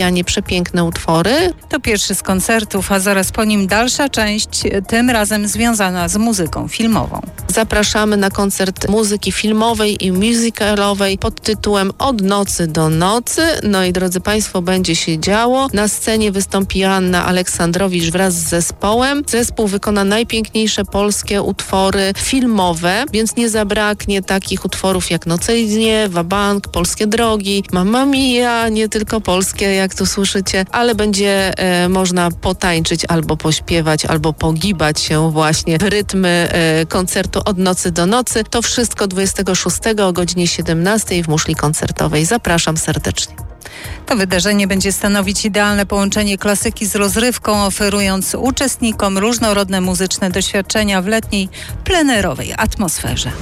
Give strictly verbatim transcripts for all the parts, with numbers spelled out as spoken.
niezapomnianie przepiękne utwory. To pierwszy z koncertów, a zaraz po nim dalsza część, tym razem związana z muzyką filmową. Zapraszamy na koncert muzyki filmowej i musicalowej pod tytułem Od nocy do nocy. No i drodzy Państwo, będzie się działo. Na scenie wystąpi Joanna Aleksandrowicz wraz z zespołem. Zespół wykona najpiękniejsze polskie utwory filmowe, więc nie zabraknie takich utworów jak Noce i dnie, Wabank, Polskie drogi, Mamma Mia, nie tylko polskie, jak tu słyszycie, ale będzie e, można potańczyć albo pośpiewać, albo pogibać się właśnie w rytmy e, koncertu Od nocy do nocy. To wszystko dwudziestego szóstego o godzinie siedemnastej w muszli koncertowej. Zapraszam serdecznie. To wydarzenie będzie stanowić idealne połączenie klasyki z rozrywką, oferując uczestnikom różnorodne muzyczne doświadczenia w letniej, plenerowej atmosferze.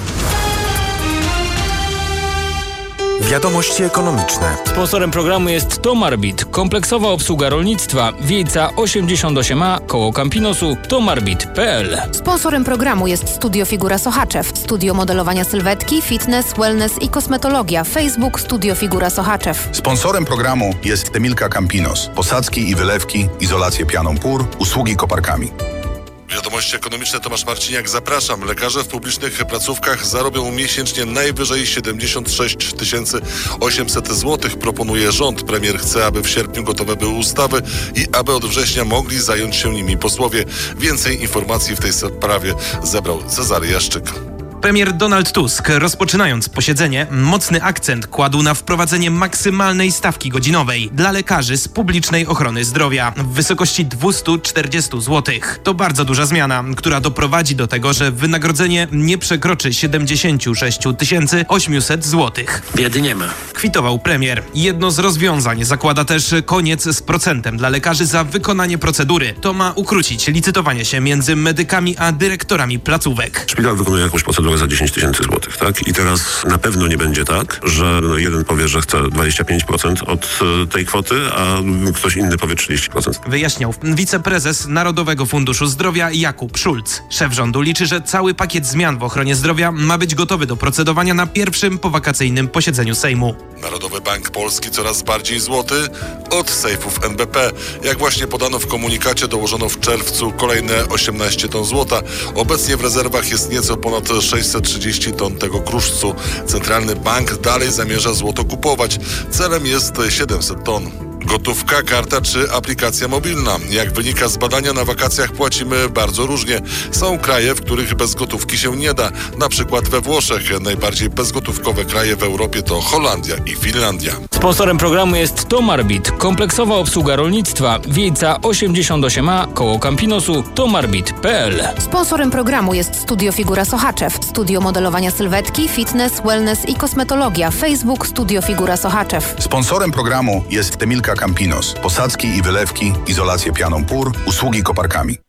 Wiadomości ekonomiczne. Sponsorem programu jest Tomarbit, kompleksowa obsługa rolnictwa, Wiejca osiemdziesiąt osiem A, koło Campinosu, tomarbit kropka p l. Sponsorem programu jest Studio Figura Sochaczew, studio modelowania sylwetki, fitness, wellness i kosmetologia. Facebook Studio Figura Sochaczew. Sponsorem programu jest Emilka Campinos, posadzki i wylewki, izolację pianą pór, usługi koparkami. Wiadomości ekonomiczne, Tomasz Marciniak, zapraszam. Lekarze w publicznych placówkach zarobią miesięcznie najwyżej siedemdziesiąt sześć tysięcy osiemset złotych, proponuje rząd. Premier chce, aby w sierpniu gotowe były ustawy i aby od września mogli zająć się nimi posłowie. Więcej informacji w tej sprawie zebrał Cezary Jaszczyk. Premier Donald Tusk, rozpoczynając posiedzenie, mocny akcent kładł na wprowadzenie maksymalnej stawki godzinowej dla lekarzy z publicznej ochrony zdrowia w wysokości dwieście czterdzieści złotych. To bardzo duża zmiana, która doprowadzi do tego, że wynagrodzenie nie przekroczy siedemdziesiąt sześć tysięcy osiemset złotych. Biedy nie ma. Kwitował premier. Jedno z rozwiązań zakłada też koniec z procentem dla lekarzy za wykonanie procedury. To ma ukrócić licytowanie się między medykami a dyrektorami placówek. Szpital wykonuje jakąś procedurę za dziesięć tysięcy złotych, tak? I teraz na pewno nie będzie tak, że jeden powie, że chce dwadzieścia pięć procent od tej kwoty, a ktoś inny powie trzydzieści procent. Wyjaśniał wiceprezes Narodowego Funduszu Zdrowia Jakub Szulc. Szef rządu liczy, że cały pakiet zmian w ochronie zdrowia ma być gotowy do procedowania na pierwszym powakacyjnym posiedzeniu Sejmu. Narodowy Bank Polski coraz bardziej złoty od sejfów N B P. Jak właśnie podano w komunikacie, dołożono w czerwcu kolejne osiemnaście ton złota. Obecnie w rezerwach jest nieco ponad sześćset trzydzieści ton tego kruszcu. Centralny Bank dalej zamierza złoto kupować. Celem jest siedemset ton. Gotówka, karta czy aplikacja mobilna. Jak wynika z badania, na wakacjach płacimy bardzo różnie. Są kraje, w których bez gotówki się nie da. Na przykład we Włoszech. Najbardziej bezgotówkowe kraje w Europie to Holandia i Finlandia. Sponsorem programu jest Tomarbit, kompleksowa obsługa rolnictwa, Wiejca osiemdziesiąt osiem A, koło Campinosu, tomarbit kropka p l. Sponsorem programu jest Studio Figura Sochaczew, studio modelowania sylwetki, fitness, wellness i kosmetologia. Facebook Studio Figura Sochaczew. Sponsorem programu jest Emilka Campinos, posadzki i wylewki, izolację pianą pór, usługi koparkami.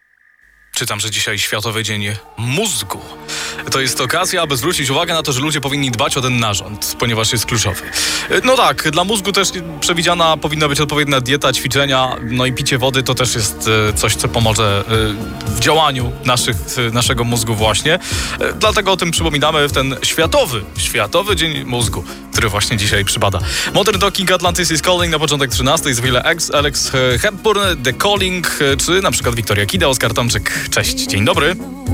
Czytam, że dzisiaj Światowy Dzień Mózgu. To jest okazja, aby zwrócić uwagę na to, że ludzie powinni dbać o ten narząd, ponieważ jest kluczowy. No tak, dla mózgu też przewidziana powinna być odpowiednia dieta, ćwiczenia, no i picie wody to też jest coś, co pomoże w działaniu naszych, naszego mózgu właśnie. Dlatego o tym przypominamy w ten Światowy, Światowy Dzień Mózgu, który właśnie dzisiaj przypada. Modern Talking, Atlantis is Calling na początek trzynastej, z chwilę Alex Hepburn, The Calling, czy na przykład Wiktoria Kida, Oskar Tomczyk. Cześć, dzień dobry.